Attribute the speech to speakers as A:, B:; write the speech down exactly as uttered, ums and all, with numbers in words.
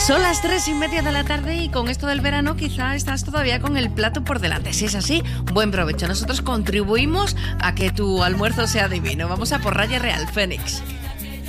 A: Son las tres y media de la tarde y con esto del verano quizá estás todavía con el plato por delante. Si es así, buen provecho. Nosotros contribuimos a que tu almuerzo sea divino. Vamos a por Raya Real Fénix.